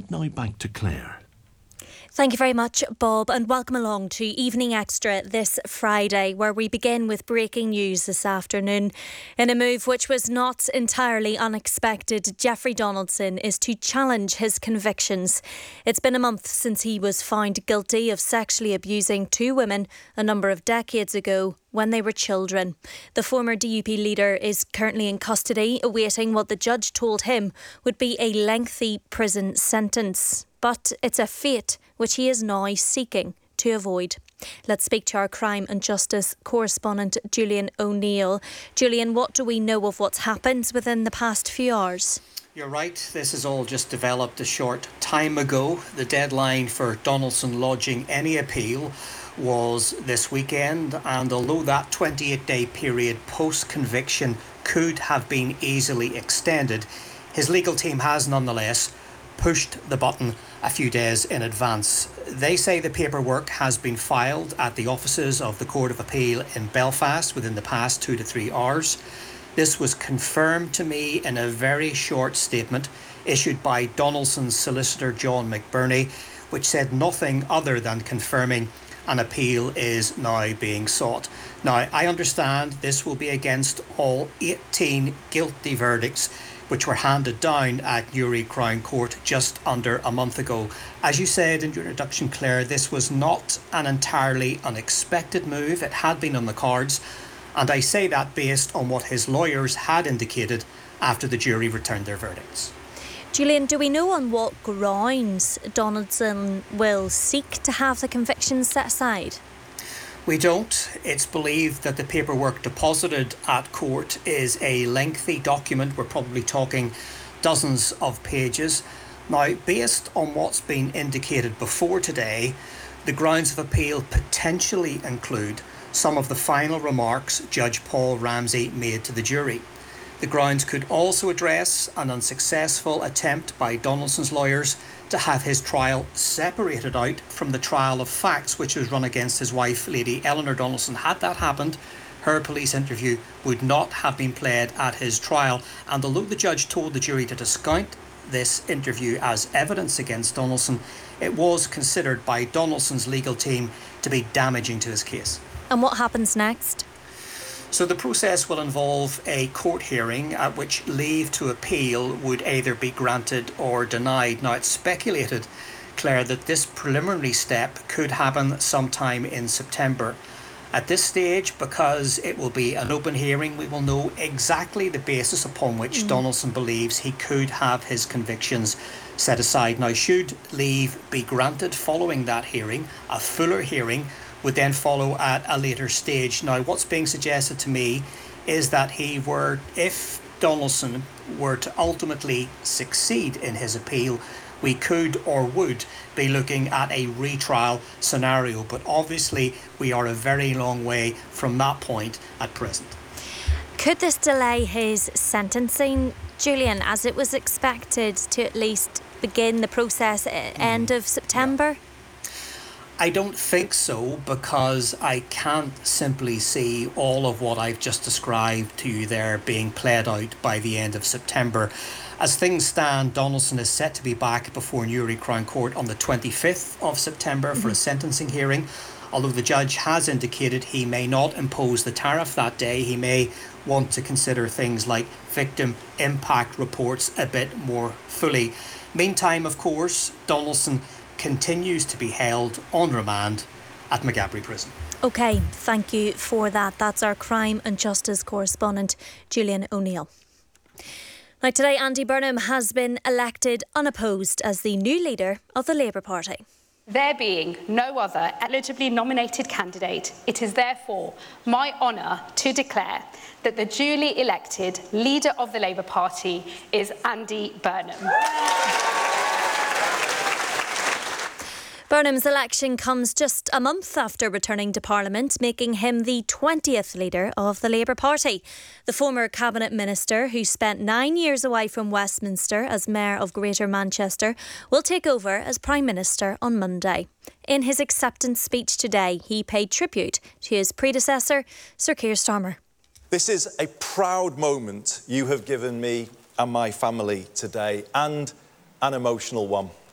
And now back to Claire. Thank you very much, Bob, and welcome along to Evening Extra this Friday, where we begin with breaking news this afternoon. In a move which was not entirely unexpected, Jeffrey Donaldson is to challenge his convictions. It's been a month since he was found guilty of sexually abusing two women a number of decades ago when they were children. The former DUP leader is currently in custody, awaiting what the judge told him would be a lengthy prison sentence. But it's a fate which he is now seeking to avoid. Let's speak to our crime and justice correspondent, Julian O'Neill. Julian, what do we know of what's happened within the past few hours? You're right, this has all just developed a short time ago. The deadline for Donaldson lodging any appeal was this weekend, and although that 28-day period post-conviction could have been easily extended, his legal team has nonetheless pushed the button a few days in advance. They say the paperwork has been filed at the offices of the Court of Appeal in Belfast within the past 2 to 3 hours. This was confirmed to me in a very short statement issued by Donaldson's solicitor John McBurney, which said nothing other than confirming an appeal is now being sought. Now, I understand this will be against all 18 guilty verdicts which were handed down at Newry Crown Court just under a month ago. As you said in your introduction, Claire, this was not an entirely unexpected move. It had been on the cards, and I say that based on what his lawyers had indicated after the jury returned their verdicts. Julian, do we know on what grounds Donaldson will seek to have the convictions set aside? We don't. It's believed that the paperwork deposited at court is a lengthy document. We're probably talking dozens of pages. Now, based on what's been indicated before today, the grounds of appeal potentially include some of the final remarks Judge Paul Ramsey made to the jury. The grounds could also address an unsuccessful attempt by Donaldson's lawyers to have his trial separated out from the trial of facts which was run against his wife, Lady Eleanor Donaldson. Had that happened, her police interview would not have been played at his trial. And although the judge told the jury to discount this interview as evidence against Donaldson, it was considered by Donaldson's legal team to be damaging to his case. And what happens next? So the process will involve a court hearing at which leave to appeal would either be granted or denied. Now, it's speculated, Claire, that this preliminary step could happen sometime in September. At this stage, because it will be an open hearing, we will know exactly the basis upon which Donaldson believes he could have his convictions set aside. Now, should leave be granted following that hearing, a fuller hearing would then follow at a later stage. Now, what's being suggested to me is that if Donaldson were to ultimately succeed in his appeal, we could or would be looking at a retrial scenario. But obviously, we are a very long way from that point at present. Could this delay his sentencing, Julian, as it was expected to at least begin the process at end of September? Yeah. I don't think so, because I can't simply see all of what I've just described to you there being played out by the end of September. As things stand, Donaldson is set to be back before Newry Crown Court on the 25th of September for a sentencing hearing. Although the judge has indicated he may not impose the tariff that day, he may want to consider things like victim impact reports a bit more fully. Meantime, of course, Donaldson continues to be held on remand at Maghaberry Prison. OK, thank you for that. That's our crime and justice correspondent, Julian O'Neill. Now, today, Andy Burnham has been elected unopposed as the new leader of the Labour Party. There being no other eligibly nominated candidate, it is therefore my honour to declare that the duly elected leader of the Labour Party is Andy Burnham. Burnham's election comes just a month after returning to Parliament, making him the 20th leader of the Labour Party. The former Cabinet Minister, who spent 9 years away from Westminster as Mayor of Greater Manchester, will take over as Prime Minister on Monday. In his acceptance speech today, he paid tribute to his predecessor, Sir Keir Starmer. This is a proud moment you have given me and my family today, and an emotional one.